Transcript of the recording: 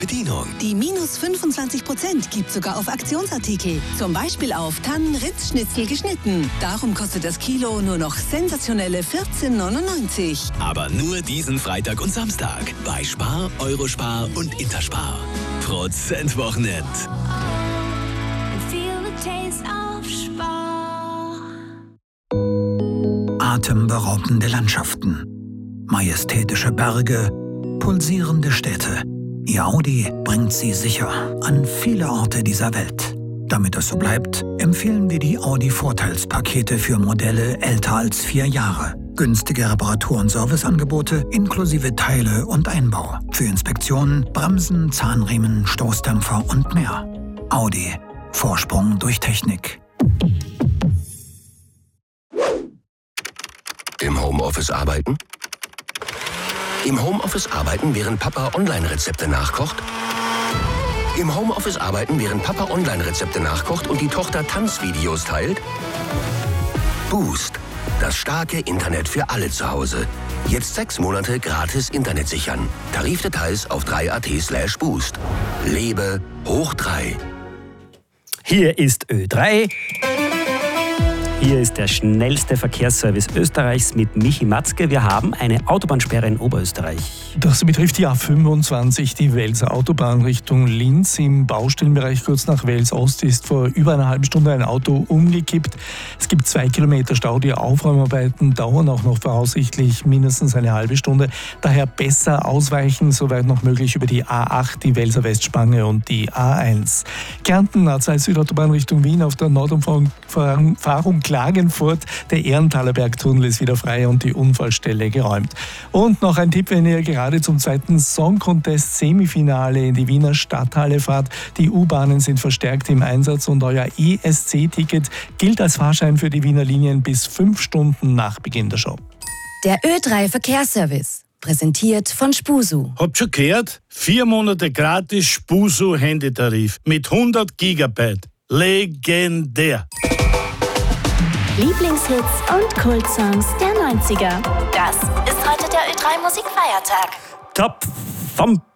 Bedienung. Die minus 25% gibt sogar auf Aktionsartikel. Zum Beispiel auf Tannen-Ritz-Schnitzel geschnitten. Darum kostet das Kilo nur noch sensationelle 14,99. Aber nur diesen Freitag und Samstag bei Spar, Eurospar und Interspar. Prozentwochenend. Atemberaubende Landschaften, majestätische Berge, pulsierende Städte. Ihr Audi bringt Sie sicher an viele Orte dieser Welt. Damit es so bleibt, empfehlen wir die Audi-Vorteilspakete für Modelle älter als 4 Jahre. Günstige Reparatur- und Serviceangebote inklusive Teile und Einbau. Für Inspektionen, Bremsen, Zahnriemen, Stoßdämpfer und mehr. Audi. Vorsprung durch Technik. Im Homeoffice arbeiten? Im Homeoffice arbeiten, während Papa Online-Rezepte nachkocht? Im Homeoffice arbeiten, während Papa Online-Rezepte nachkocht und die Tochter Tanzvideos teilt? Boost. Das starke Internet für alle zu Hause. Jetzt 6 Monate gratis Internet sichern. Tarifdetails auf 3.at/boost. Lebe hoch 3. Hier ist Ö3. Hier ist der schnellste Verkehrsservice Österreichs mit Michi Matzke. Wir haben eine Autobahnsperre in Oberösterreich. Das betrifft die A25, die Welser Autobahn Richtung Linz. Im Baustellenbereich kurz nach Wels-Ost ist vor über einer halben Stunde ein Auto umgekippt. Es gibt 2 Kilometer Stau. Die Aufräumarbeiten dauern auch noch voraussichtlich mindestens eine halbe Stunde. Daher besser ausweichen, soweit noch möglich, über die A8, die Welser Westspange und die A1. Kärnten, A2 Südautobahn Richtung Wien auf der Nordumfahrung Klagenfurt. Der Ehrenthaler Bergtunnel ist wieder frei und die Unfallstelle geräumt. Und noch ein Tipp, wenn ihr gerade zum zweiten Song Contest Semifinale in die Wiener Stadthalle fahrt. Die U-Bahnen sind verstärkt im Einsatz und euer ESC-Ticket gilt als Fahrschein für die Wiener Linien bis 5 Stunden nach Beginn der Show. Der Ö3 Verkehrsservice. Präsentiert von Spusu. Habt schon gehört? 4 Monate gratis Spusu Handytarif mit 100 Gigabyte. Legendär. Lieblingshits und Kultsongs der 90er. Das ist heute der Ö3 Musikfeiertag. Top vom